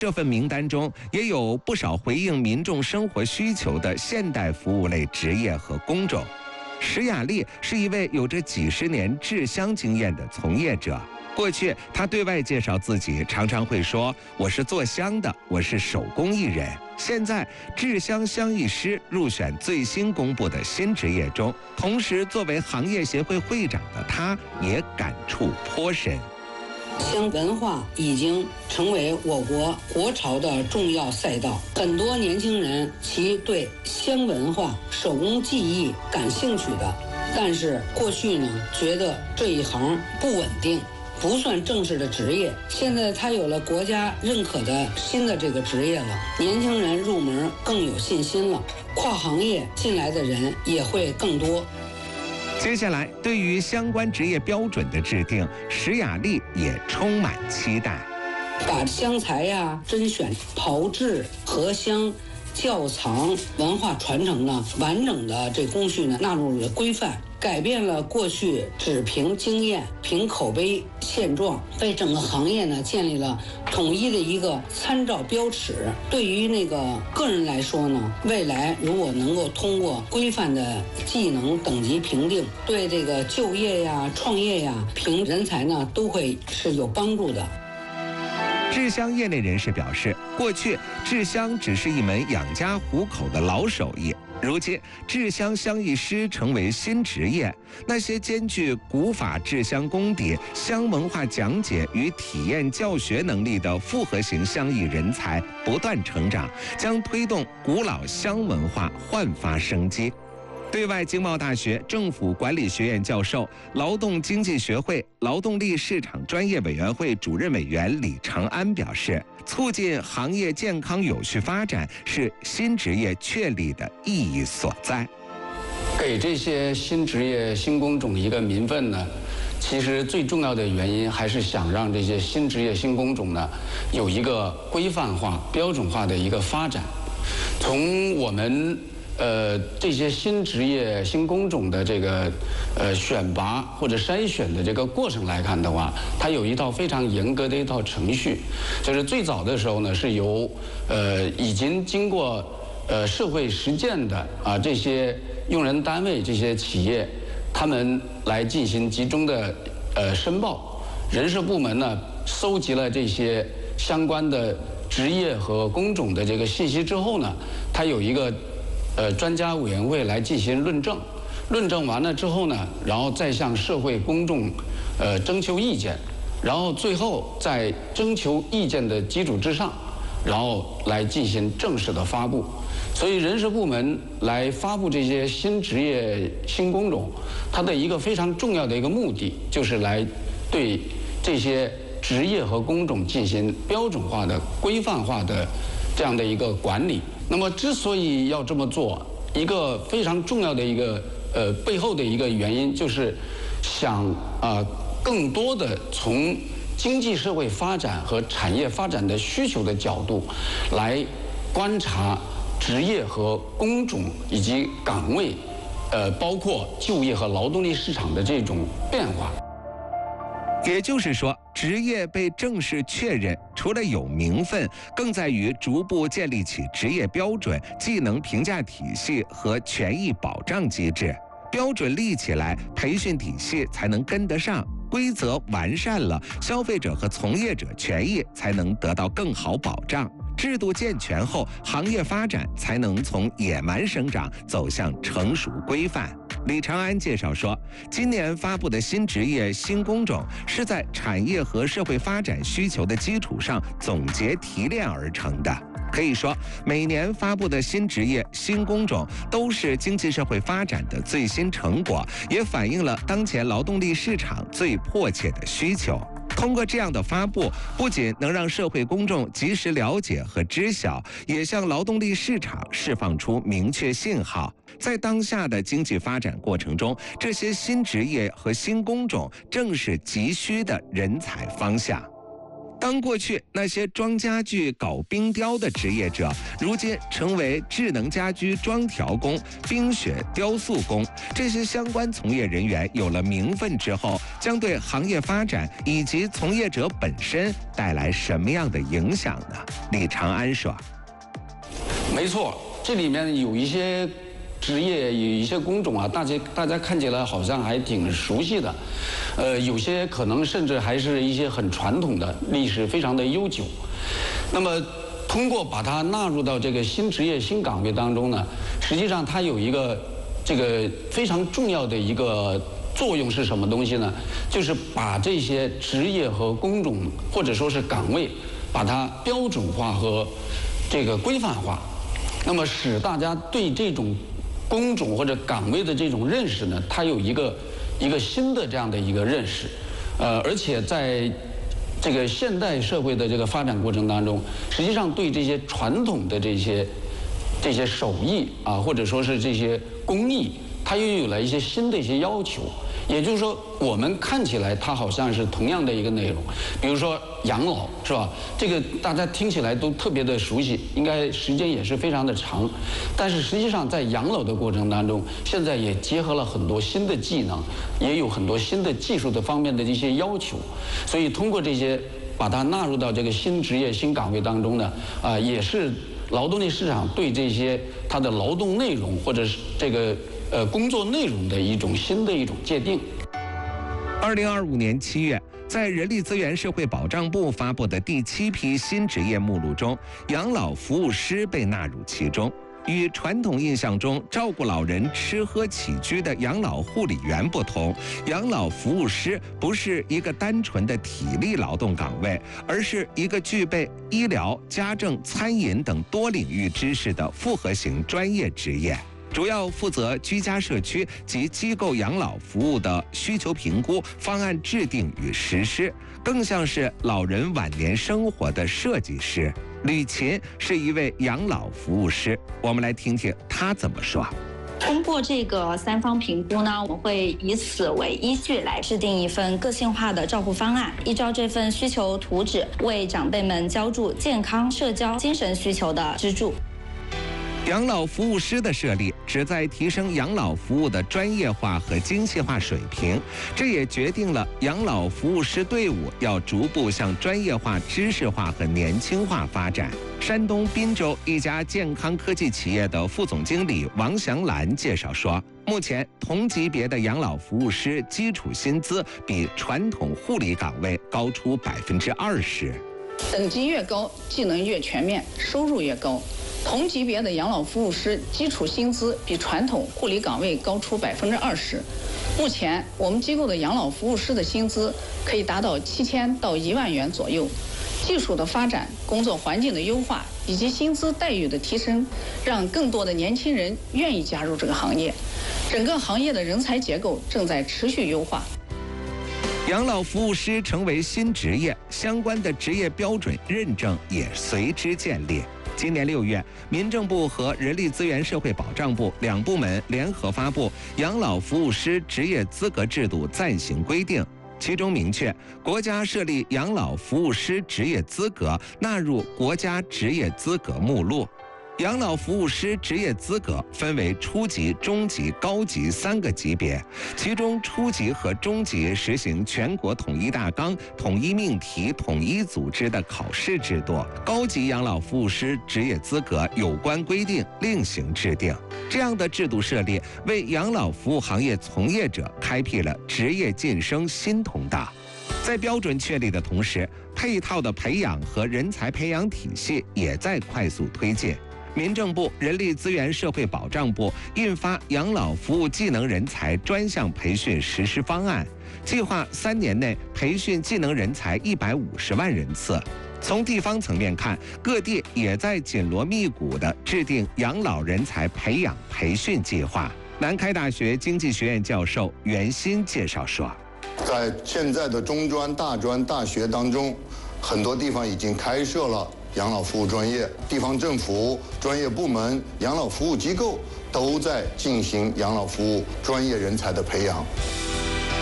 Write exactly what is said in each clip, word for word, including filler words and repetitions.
这份名单中也有不少回应民众生活需求的现代服务类职业和工种。石雅丽是一位有着几十年制香经验的从业者。过去，他对外介绍自己常常会说：“我是做香的，我是手工艺人。”现在，制香香艺师入选最新公布的新职业中，同时作为行业协会会长的他，也感触颇深。 香文化已经成为我国国潮的重要赛道，很多年轻人其对香文化、手工技艺感兴趣的，但是过去呢，觉得这一行不稳定，不算正式的职业。现在它有了国家认可的新的这个职业了，年轻人入门更有信心了，跨行业进来的人也会更多。 接下来，对于相关职业标准的制定，石雅丽也充满期待。 把香材呀、甄选、炮制、合香、窖藏、文化传承呢，完整的这工序呢纳入了规范，改变了过去只凭经验、凭口碑现状，为整个行业呢建立了统一的一个参照标尺。对于那个个人来说呢，未来如果能够通过规范的技能等级评定，对这个就业呀、创业呀、评人才呢，都会是有帮助的。 制香业内人士表示，过去制香只是一门养家糊口的老手艺，如今制香香艺师成为新职业，那些兼具古法制香功底、香文化讲解与体验教学能力的复合型香艺人才不断成长，将推动古老香文化焕发生机。对外经贸大学政府管理学院教授、劳动经济学会劳动力市场专业委员会主任委员李长安表示，促进行业健康有序发展是新职业确立的意义所在。 给这些新职业、新工种一个名分呢，其实最重要的原因还是想让这些新职业、新工种呢有一个规范化、标准化的一个发展。从我们呃，这些新职业、新工种的这个呃选拔或者筛选的这个过程来看的话，它有一套非常严格的一套程序。就是最早的时候呢，是由呃已经经过呃社会实践的啊这些用人单位、这些企业，他们来进行集中的呃申报。人事部门呢，收集了这些相关的职业和工种的这个信息之后呢，它有一个呃，专家委员会来进行论证，论证完了之后呢，然后再向社会公众呃征求意见，然后最后在征求意见的基础之上，然后来进行正式的发布。所以人事部门来发布这些新职业、新工种，它的一个非常重要的一个目的，就是来对这些职业和工种进行标准化的、规范化的这样的一个管理。那么，之所以要这么做，一个非常重要的一个呃背后的一个原因，就是想啊、呃、更多的从经济社会发展和产业发展的需求的角度，来观察职业和工种以及岗位，呃，包括就业和劳动力市场的这种变化。 也就是说，职业被正式确认，除了有名分，更在于逐步建立起职业标准、技能评价体系和权益保障机制。标准立起来，培训体系才能跟得上，规则完善了，消费者和从业者权益才能得到更好保障。制度健全后，行业发展才能从野蛮生长走向成熟规范。李长安介绍说，今年发布的新职业、新工种是在产业和社会发展需求的基础上总结提炼而成的。可以说，每年发布的新职业、新工种都是经济社会发展的最新成果，也反映了当前劳动力市场最迫切的需求。通过这样的发布，不仅能让社会公众及时了解和知晓，也向劳动力市场释放出明确信号。在当下的经济发展过程中，这些新职业和新工种正是急需的人才方向。 当过去那些装家具、搞冰雕的职业者，如今成为智能家居装调工、冰雪雕塑工，这些相关从业人员有了名分之后，将对行业发展以及从业者本身带来什么样的影响呢？李长安说：“ 没错，这里面有一些职业，有一些工种啊，大家大家看起来好像还挺熟悉的。”呃，有些可能甚至还是一些很传统的，历史非常的悠久。那么，通过把它纳入到这个新职业、新岗位当中呢，实际上它有一个这个非常重要的一个作用是什么东西呢？就是把这些职业和工种或者说是岗位，把它标准化和这个规范化，那么使大家对这种工种或者岗位的这种认识呢，它有一个。一个新的这样的一个认识，呃，而且在这个现代社会的这个发展过程当中，实际上对这些传统的这些这些手艺啊，或者说是这些工艺，它又有了一些新的一些要求。也就是说，我们看起来它好像是同样的一个内容，比如说养老，是吧？这个大家听起来都特别的熟悉，应该时间也是非常的长。但是实际上，在养老的过程当中，现在也结合了很多新的技能，也有很多新的技术的方面的一些要求。所以通过这些，把它纳入到这个新职业、新岗位当中呢，啊、呃，也是劳动力市场对这些它的劳动内容或者是这个。呃，工作内容的一种新的一种界定。 二零二五年七月，在人力资源社会保障部发布的第七批新职业目录中，养老服务师被纳入其中。与传统印象中照顾老人吃喝起居的养老护理员不同，养老服务师不是一个单纯的体力劳动岗位，而是一个具备医疗、家政、餐饮等多领域知识的复合型专业职业。主要负责居家社区及机构养老服务的需求评估、方案制定与实施，更像是老人晚年生活的设计师。吕琴是一位养老服务师，我们来听听她怎么说。 通过这个三方评估呢，我们会以此为依据来制定一份个性化的照护方案，依照这份需求图纸，为长辈们浇筑健康、社交、精神需求的支柱。 养老服务师的设立旨在提升养老服务的专业化和精细化水平，这也决定了养老服务师队伍要逐步向专业化、知识化和年轻化发展。山东滨州一家健康科技企业的副总经理王祥兰介绍说，目前同级别的养老服务师基础薪资比传统护理岗位高出百分之二十。 等级越高，技能越全面，收入越高。同级别的养老服务师基础薪资比传统护理岗位高出百分之二十。目前，我们机构的养老服务师的薪资可以达到七千到一万元左右。技术的发展、工作环境的优化以及薪资待遇的提升，让更多的年轻人愿意加入这个行业。整个行业的人才结构正在持续优化。 养老服务师成为新职业，相关的职业标准认证也随之建立。今年六月，民政部和人力资源社会保障部两部门联合发布《养老服务师职业资格制度暂行规定》，其中明确，国家设立养老服务师职业资格纳入国家职业资格目录。养老服务师职业资格分为初级、中级、高级三个级别，其中初级和中级实行全国统一大纲、统一命题、统一组织的考试制度，高级养老服务师职业资格有关规定另行制定。这样的制度设立，为养老服务行业从业者开辟了职业晋升新通道。在标准确立的同时，配套的培养和人才培养体系也在快速推进。民政部、人力资源社会保障部印发《养老服务技能人才专项培训实施方案》，计划三年内培训技能人才一百五十万人次。从地方层面看，各地也在紧锣密鼓地制定养老人才培养培训计划。南开大学经济学院教授袁鑫介绍说， 在现在的中专、大专、大学当中，很多地方已经开设了养老服务专业，地方政府、专业部门、养老服务机构都在进行养老服务专业人才的培养。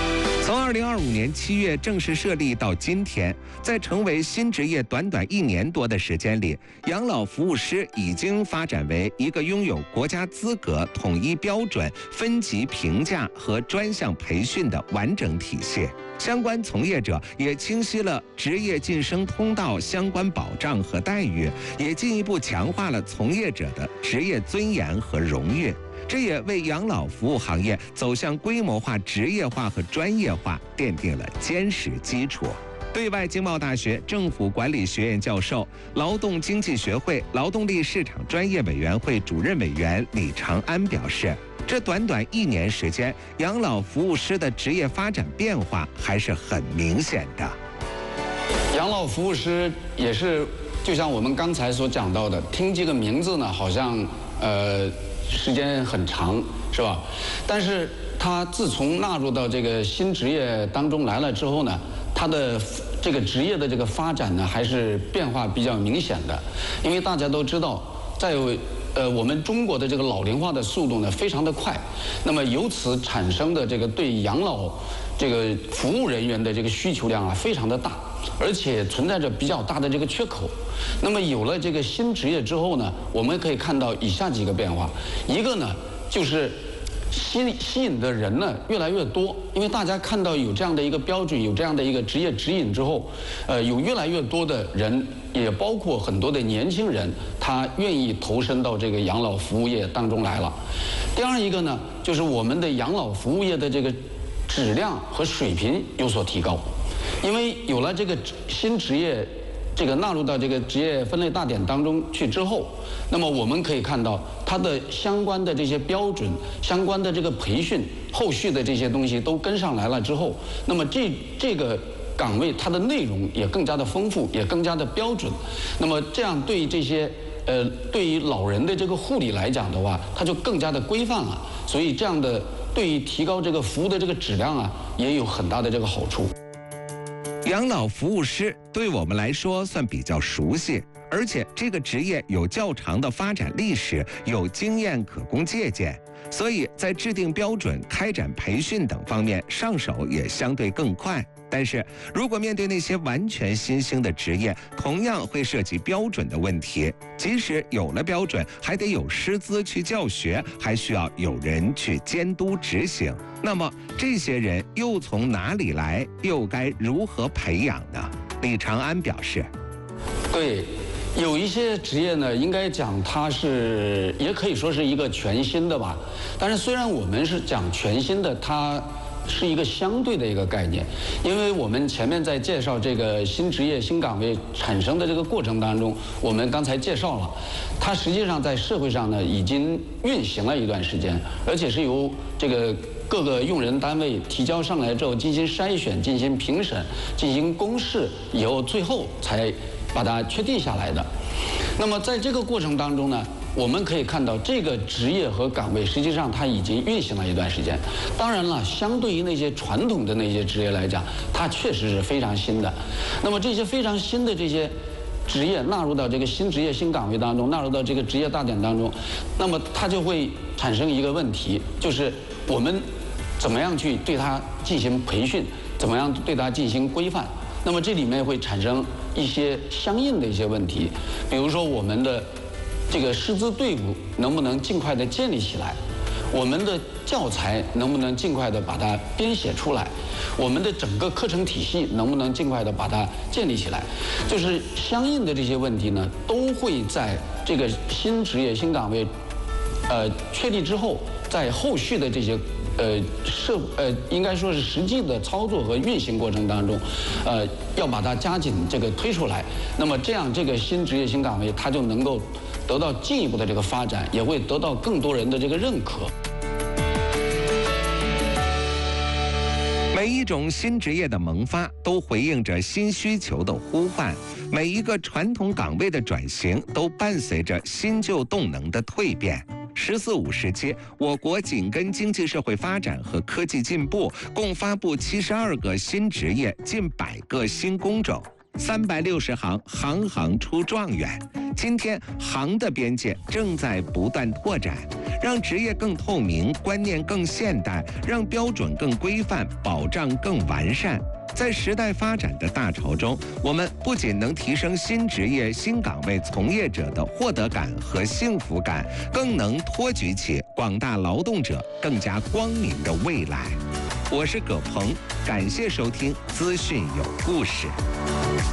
从二零二五年七月正式设立到今天，在成为新职业短短一年多的时间里，养老服务师已经发展为一个拥有国家资格、统一标准、分级评价和专项培训的完整体系。相关从业者也清晰了职业晋升通道相关保障和待遇，也进一步强化了从业者的职业尊严和荣誉。这也为养老服务行业走向规模化、职业化和专业化奠定了坚实基础。对外经贸大学政府管理学院教授、劳动经济学会劳动力市场专业委员会主任委员李长安表示，这短短一年时间，养老服务师的职业发展变化还是很明显的。 养老服务师也是，就像我们刚才所讲到的，听这个名字呢，好像呃。时间很长，是吧？但是他自从纳入到这个新职业当中来了之后呢，他的这个职业的这个发展呢，还是变化比较明显的。因为大家都知道，在呃我们中国的这个老龄化的速度呢非常的快，那么由此产生的这个对养老这个服务人员的这个需求量啊非常的大，而且存在着比较大的这个缺口。那么有了这个新职业之后呢，我们可以看到以下几个变化。一个呢，就是吸吸引的人呢越来越多，因为大家看到有这样的一个标准，有这样的一个职业指引之后，呃，有越来越多的人，也包括很多的年轻人，他愿意投身到这个养老服务业当中来了。第二一个呢，就是我们的养老服务业的这个质量和水平有所提高，因为有了这个新职业这个纳入到这个职业分类大典当中去之后，那么我们可以看到它的相关的这些标准、相关的这个培训、后续的这些东西都跟上来了之后，那么这这个岗位它的内容也更加的丰富，也更加的标准。那么这样对这些呃对于老人的这个护理来讲的话，它就更加的规范了。所以这样的对于提高这个服务的这个质量啊，也有很大的这个好处。 养老服务师对我们来说算比较熟悉，而且这个职业有较长的发展历史，有经验可供借鉴，所以在制定标准、开展培训等方面上手也相对更快。但是如果面对那些完全新兴的职业，同样会涉及标准的问题。即使有了标准，还得有师资去教学，还需要有人去监督执行。那么这些人又从哪里来，又该如何培养呢？李长安表示， 对，有一些职业呢，应该讲它是，也可以说是一个全新的吧。但是虽然我们是讲全新的，它是一个相对的一个概念，因为我们前面在介绍这个新职业新岗位产生的这个过程当中，我们刚才介绍了，它实际上在社会上呢已经运行了一段时间，而且是由这个各个用人单位提交上来之后进行筛选、进行评审、进行公示以后，最后才把它确定下来的。那么在这个过程当中呢，我们可以看到这个职业和岗位实际上它已经运行了一段时间。当然了，相对于那些传统的那些职业来讲，它确实是非常新的。那么这些非常新的这些职业纳入到这个新职业新岗位当中，纳入到这个职业大典当中，那么它就会产生一个问题，就是我们怎么样去对它进行培训，怎么样对它进行规范。那么这里面会产生一些相应的一些问题，比如说我们的这个师资队伍能不能尽快的建立起来，我们的教材能不能尽快的把它编写出来，我们的整个课程体系能不能尽快的把它建立起来，就是相应的这些问题呢，都会在这个新职业新岗位呃确立之后，在后续的这些呃设呃应该说是实际的操作和运行过程当中，呃要把它加紧这个推出来。那么这样这个新职业新岗位它就能够得到进一步的这个发展，也会得到更多人的这个认可。 每一种新职业的萌发都回应着新需求的呼唤，每一个传统岗位的转型都伴随着新旧动能的蜕变。十四五时期，我国紧跟经济社会发展和科技进步，共发布七十二个新职业，近百个新工种。 三百六十行，行行出状元。今天行的边界正在不断拓展，让职业更透明，观念更现代，让标准更规范，保障更完善。在时代发展的大潮中，我们不仅能提升新职业、新岗位从业者的获得感和幸福感，更能托举起广大劳动者更加光明的未来。我是葛鹏，感谢收听资讯有故事。